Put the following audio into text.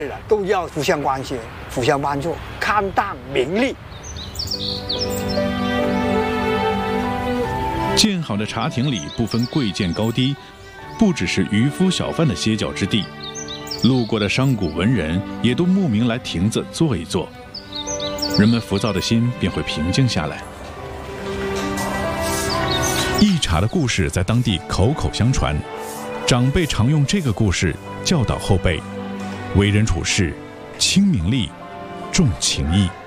都要互相关心、互相帮助，看淡名利。 建好的茶亭里不分贵贱高低，不只是渔夫小贩的歇脚之地，路过的商贾文人也都慕名来亭子坐一坐，人们浮躁的心便会平静下来。一茶的故事在当地口口相传，长辈常用这个故事教导后辈，为人处事轻名利，重情义。